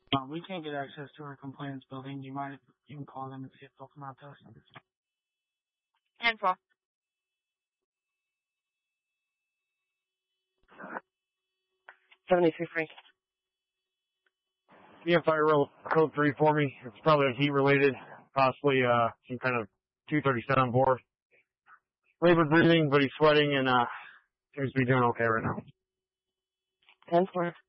We can't get access to our complaints building. Do you mind if you can call them and see if they'll come out to us? 10-4. 73 Frank. Yeah, fire roll code 3 for me. It's probably heat related, possibly some kind of 237 on board. Labored breathing, but he's sweating and seems to be doing okay right now. 10-4.